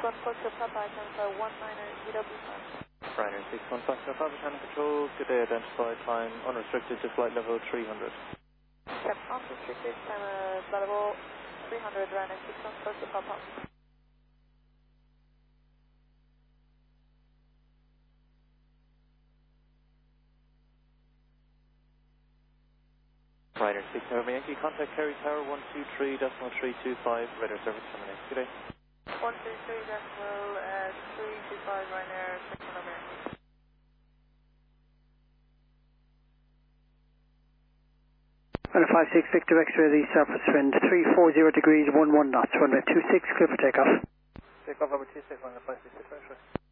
61 Foxtrot Papa, Canada 19 EW time. Ryder 61 Foxtrot Papa, Canada Control, good day, identified time, unrestricted to flight level 300. Yep, unrestricted, time flight level 300, Ryder 61 Foxtrot Papa. Ryder 6 November Yankee, contact Kerry Tower 123.325, radar service terminate. Good day. 123.325, Ryder 6 November. Runway 56 Victor X-ray, the surface wind 340 degrees 11 knots, runway 26 clear for takeoff. Takeoff over 26, runway 56 X-ray.